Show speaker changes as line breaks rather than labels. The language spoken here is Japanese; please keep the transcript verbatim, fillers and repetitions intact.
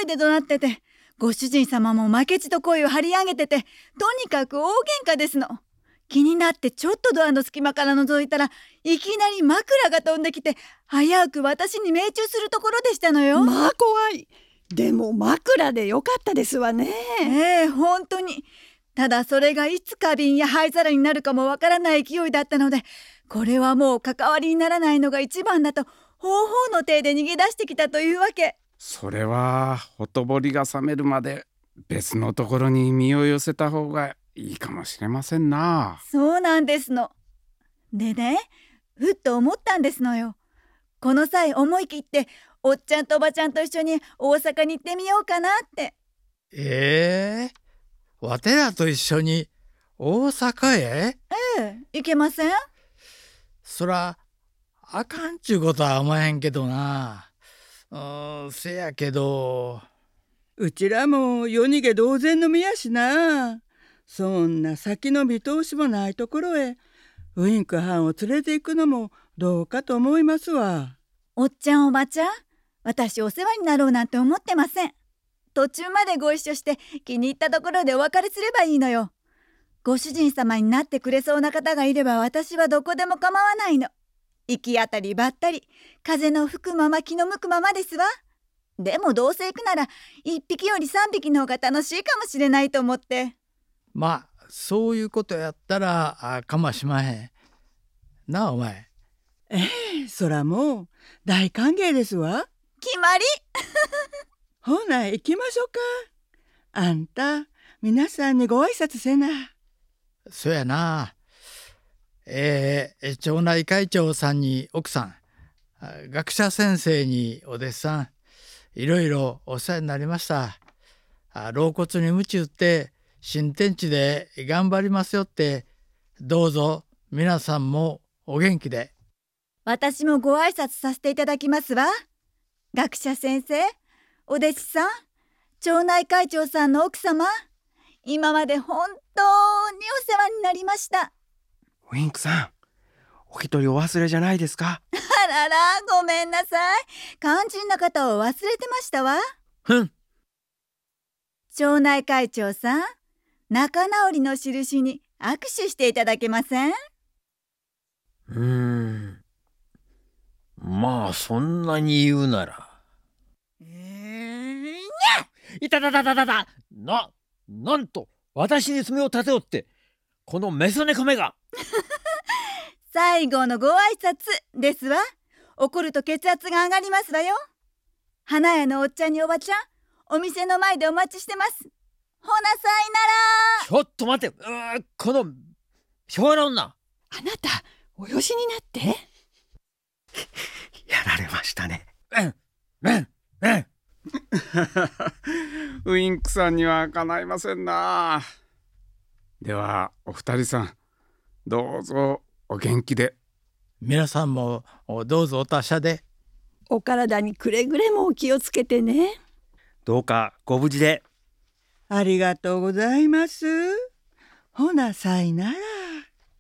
で怒鳴ってて、ご主人様も負けじと声を張り上げてて、とにかく大喧嘩ですの。気になってちょっとドアの隙間から覗いたら、いきなり枕が飛んできて、危うく私に命中するところでしたのよ。
まあ怖い。でも枕でよかったですわね。
ええ、本当に。ただそれがいつ花瓶や灰皿になるかもわからない勢いだったので、これはもう関わりにならないのが一番だと、方法の手で逃げ出してきたというわけ。
それはほとぼりが冷めるまで別のところに身を寄せた方がいいかもしれませんな。
そうなんですの。でね、ふっと思ったんですのよ。この際思い切っておっちゃんとおばちゃんと一緒に大阪に行ってみようかなって。
ええー、わてらと一緒に大阪へ？
ええ、行けません？
そらあかんちゅうことは思えへんけどな。うーん、せやけど
うちらも夜逃げ同然の身やしな。そんな先の見通しもないところへウインク班を連れて行くのもどうかと思いますわ。
おっちゃんおばちゃん、私お世話になろうなんて思ってません。途中までご一緒して気に入ったところでお別れすればいいのよ。ご主人様になってくれそうな方がいれば私はどこでも構わないの。行き当たりばったり、風の吹くまま気の向くままですわ。でもどうせ行くなら一匹より三匹の方が楽しいかもしれないと思って。
まあそういうことやったらあかましまへんなあ。お前
ええ、そらもう大歓迎ですわ。
決まり
ほな行きましょうか。あんた皆さんにご挨拶せな。
そやな。えー、町内会長さんに奥さん、学者先生にお弟子さん、いろいろお世話になりました。老骨に鞭打って新天地で頑張りますよって、どうぞ皆さんもお元気で。
私もご挨拶させていただきますわ。学者先生、お弟子さん、町内会長さんの奥様、今まで本当にお世話になりました。
ウインクさん、お一人お忘れじゃないですか？
あらら、ごめんなさい。肝心な方を忘れてましたわ。
ふん。
町内会長さん、仲直りの印に握手していただけません？
うーん。まあそんなに言うなら。
えー、にゃ
いたたたたたたな、なんと私に爪を立ておって、このメソネコメが
最後のご挨拶ですわ。怒ると血圧が上がりますわよ。花屋のおっちゃんにおばちゃん、お店の前でお待ちしてます。ほなさいなら。
ちょっと待て、うーこの昭和な女。
あなたおよしになって。
やられましたね。
うんうんうんウインクさんにはかないませんな。ではお二人さん、どうぞお元気で。
皆さんもどうぞお達者で。
お体にくれぐれもお気をつけてね。
どうかご無事で。
ありがとうございます。ほなさいなら。